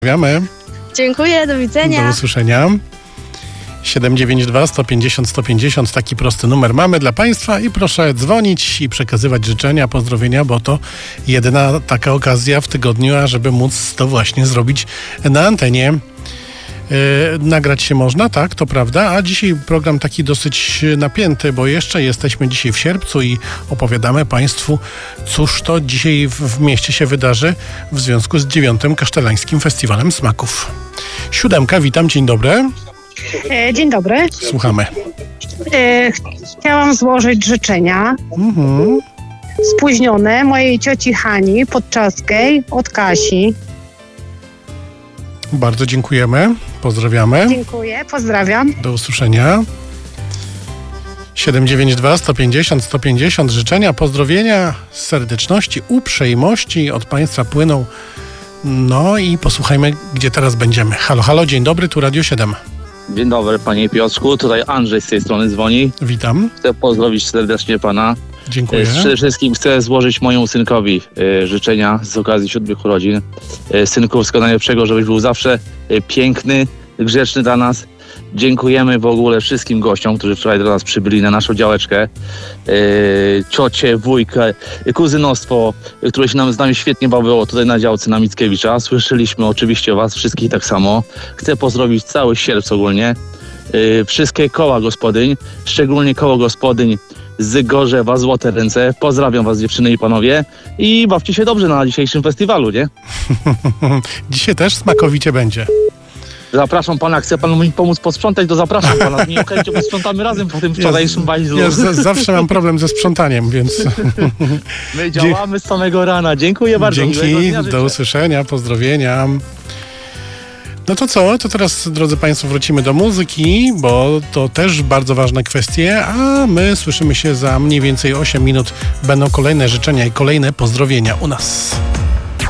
Pozdrawiamy. Dziękuję, do widzenia. Do usłyszenia. 792 150 150, taki prosty numer mamy dla Państwa i proszę dzwonić i przekazywać życzenia, pozdrowienia, bo to jedyna taka okazja w tygodniu, ażeby móc to właśnie zrobić na antenie. Nagrać się można, tak, to prawda, a dzisiaj program taki dosyć napięty, bo jeszcze jesteśmy dzisiaj w sierpcu i opowiadamy Państwu, cóż to dzisiaj w mieście się wydarzy w związku z 9. Kasztelańskim Festiwalem Smaków. 7, witam, dzień dobry. Dzień dobry. Słuchamy. Chciałam złożyć życzenia spóźnione mojej cioci Hani Podczaskiej od Kasi. Bardzo dziękujemy, pozdrawiamy. Dziękuję, pozdrawiam. Do usłyszenia. 792 150 150, życzenia, pozdrowienia, serdeczności, uprzejmości od Państwa płyną. No i posłuchajmy, gdzie teraz będziemy. Halo, halo, dzień dobry, tu Radio 7. Dzień dobry, panie Piotrku, tutaj Andrzej z tej strony dzwoni. Witam. Chcę pozdrowić serdecznie pana. Dziękuję. Przede wszystkim chcę złożyć mojemu synkowi życzenia z okazji 7 urodzin. Synku, wszystkiego najlepszego, żebyś był zawsze piękny, grzeczny dla nas. Dziękujemy w ogóle wszystkim gościom, którzy wczoraj do nas przybyli na naszą działeczkę. Ciocie, wujkę, kuzynostwo, które się nam z nami świetnie bawiło tutaj na działce na Mickiewicza. Słyszeliśmy oczywiście o was wszystkich tak samo. Chcę pozdrowić cały sierp ogólnie. Wszystkie koła gospodyń, szczególnie koło gospodyń z Gorzewa, Złote Ręce. Pozdrawiam was, dziewczyny i panowie, i bawcie się dobrze na dzisiejszym festiwalu, nie? Dzisiaj też smakowicie będzie. Zapraszam pana, chce pan mi pomóc posprzątać, to zapraszam pana. Nie okej, bo sprzątamy razem po tym wczorajszym bajzlu. Ja zawsze mam problem ze sprzątaniem, więc... My działamy z samego rana. Dziękuję bardzo. Dzięki, do usłyszenia, pozdrowienia. No to co? To teraz, drodzy Państwo, wrócimy do muzyki, bo to też bardzo ważne kwestie, a my słyszymy się za mniej więcej 8 minut. Będą kolejne życzenia i kolejne pozdrowienia u nas.